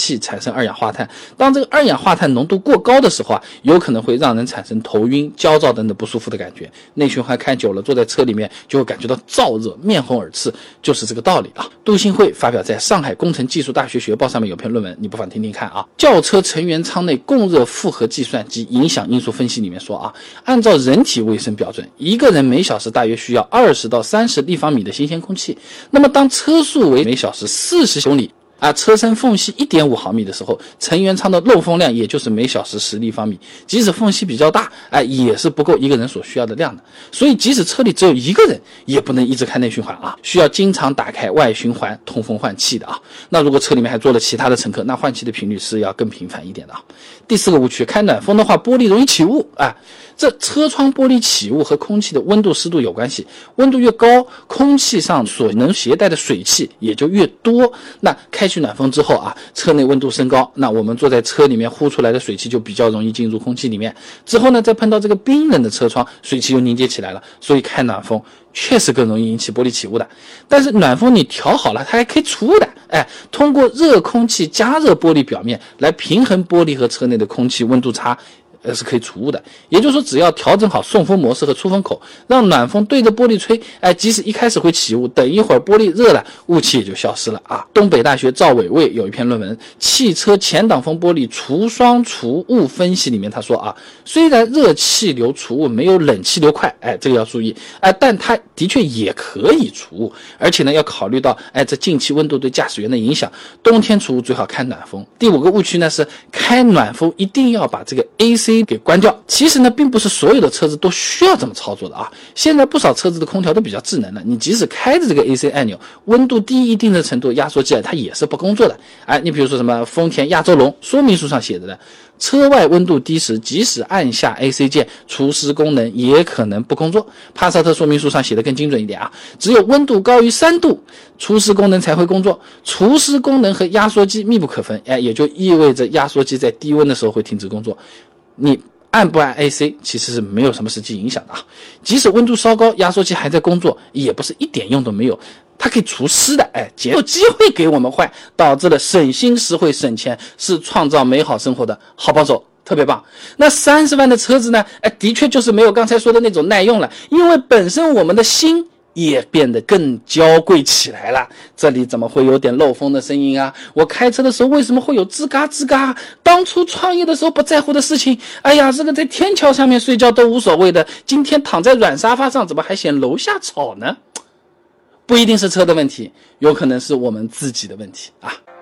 气产生二氧化碳。当这个二氧化碳浓度过高的时候啊，有可能会让人产生头晕、焦躁等等不舒服的感觉。内循环开久了，坐在车里面就会感觉到燥热、面红耳赤，就是这个道理啊。杜兴慧发表在上海工程技术大学学报上面有篇论文，你不妨听听看啊。轿车成员舱内供热负荷计算及影响因素分析里面说啊，按照人体卫生标准，一个人每小时大约需要20到30立方米的新鲜空气。那么当车速为每小时40公里车身缝隙 1.5 毫米的时候，成员舱的漏风量也就是每小时10立方米，即使缝隙比较大也是不够一个人所需要的量的。所以即使车里只有一个人，也不能一直开内循环啊，需要经常打开外循环通风换气的啊。那如果车里面还坐了其他的乘客，那换气的频率是要更频繁一点的啊。第4个误区，开暖风的话玻璃容易起雾这车窗玻璃起雾和空气的温度湿度有关系，温度越高，空气上所能携带的水汽也就越多。那开启暖风之后车内温度升高，那我们坐在车里面呼出来的水汽就比较容易进入空气里面，之后呢再碰到这个冰冷的车窗，水汽又凝结起来了，所以开暖风确实更容易引起玻璃起雾的。但是暖风你调好了，它还可以除雾的，通过热空气加热玻璃表面来平衡玻璃和车内的空气温度差，是可以除雾的。也就是说，只要调整好送风模式和出风口，让暖风对着玻璃吹，即使一开始会起雾，等一会儿玻璃热了，雾气也就消失了啊。东北大学赵伟卫有一篇论文《汽车前挡风玻璃除霜除雾分析》里面他说虽然热气流除雾没有冷气流快，这个要注意，但它的确也可以除雾，而且呢要考虑到这进气温度对驾驶员的影响，冬天除雾最好开暖风。第5个误区呢是开暖风一定要把这个 AC给关掉。其实呢并不是所有的车子都需要这么操作的现在不少车子的空调都比较智能了，你即使开着这个 AC 按钮，温度低一定的程度，压缩机它也是不工作的。你比如说什么丰田亚洲龙说明书上写着的，车外温度低时即使按下 AC 键，除湿功能也可能不工作。帕萨特说明书上写的更精准一点只有温度高于3度，除湿功能才会工作。除湿功能和压缩机密不可分，也就意味着压缩机在低温的时候会停止工作。你按不按 AC 其实是没有什么实际影响的即使温度稍高，压缩机还在工作，也不是一点用都没有，它可以除湿的，有机会给我们坏，导致了省心实惠省钱，是创造美好生活的好帮手，特别棒。那30万的车子呢，的确就是没有刚才说的那种耐用了，因为本身我们的心也变得更娇贵起来了。这里怎么会有点漏风的声音我开车的时候为什么会有吱嘎吱嘎？当初创业的时候不在乎的事情，这个在天桥上面睡觉都无所谓的，今天躺在软沙发上怎么还嫌楼下吵呢？不一定是车的问题，有可能是我们自己的问题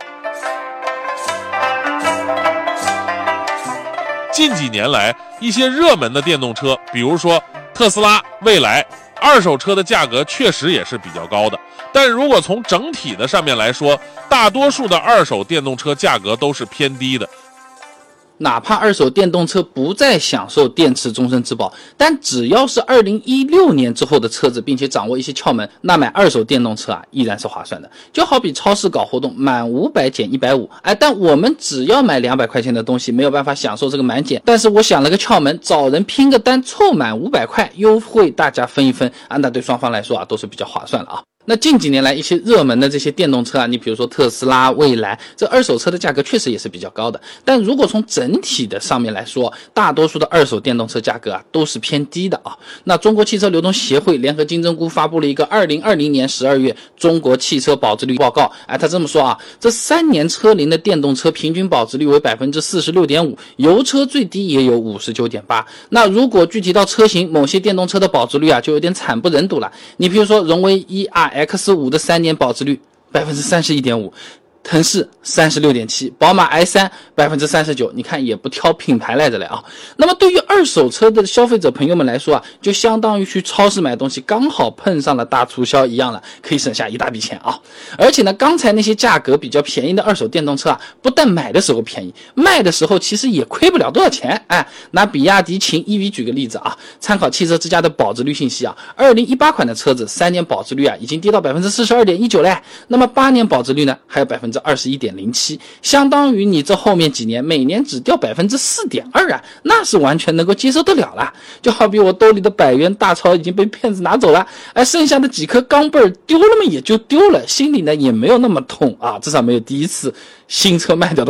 近几年来，一些热门的电动车，比如说特斯拉、蔚来，二手车的价格确实也是比较高的。但如果从整体的上面来说，大多数的二手电动车价格都是偏低的。 哪怕二手电动车不再享受电池终身质保，但只要是2016年之后的车子，并且掌握一些窍门，那买二手电动车依然是划算的。就好比超市搞活动，满500减150，但我们只要买200块钱的东西，没有办法享受这个满减。但是我想了个窍门，找人拼个单，凑满500块，优惠大家分一分那对双方来说都是比较划算了那近几年来一些热门的这些电动车你比如说特斯拉、蔚来，这二手车的价格确实也是比较高的。但如果从整体的上面来说，大多数的二手电动车价格都是偏低的那中国汽车流通协会联合金针菇发布了一个2020年12月中国汽车保值率报告他这么说这3年车龄的电动车平均保值率为 46.5%， 油车最低也有 59.8%。 那如果具体到车型，某些电动车的保值率就有点惨不忍睹了。你比如说荣威 ERX5 的3年保值率 31.5%，腾势 36.7%， 宝马 i3 39%， 你看也不挑品牌来着了那么对于二手车的消费者朋友们来说就相当于去超市买东西刚好碰上了大促销一样了，可以省下一大笔钱而且呢，刚才那些价格比较便宜的二手电动车不但买的时候便宜，卖的时候其实也亏不了多少钱拿比亚迪秦 EV 举个例子参考汽车之家的保值率信息2018款的车子3年保值率已经跌到 42.19% 了，那么8年保值率呢还有 21.07%， 相当于你这后面几年每年只掉 4.2% 那是完全能够接受得了了。就好比我兜里的100元大钞已经被骗子拿走了剩下的几颗钢镚丢了嘛也就丢了，心里呢也没有那么痛至少没有第一次新车卖掉的